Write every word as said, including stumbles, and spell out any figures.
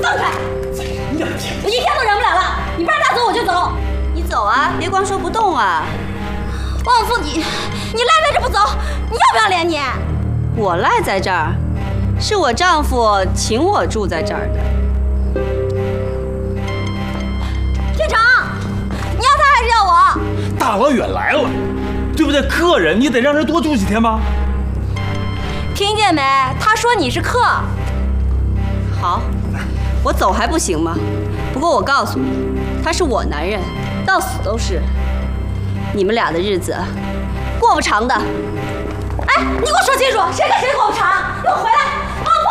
放开！我一天都忍不了了，你不让他走我就走。 你走啊，别光说不动啊。 旺夫，你你赖在这不走，你要不要脸你？ 我赖在这儿，是我丈夫请我住在这儿的。 天成，你要他还是要我？ 大老远来了，对不对？客人你得让人多住几天吧。 听见没？他说你是客。 好，我走还不行吗？不过我告诉你，他是我男人，到死都是。你们俩的日子过不长的。 哎，你给我说清楚，谁跟谁过不长？给我回来！